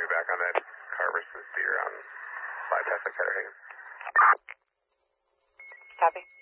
you back on that car versus deer on bypass at Kettering. Copy.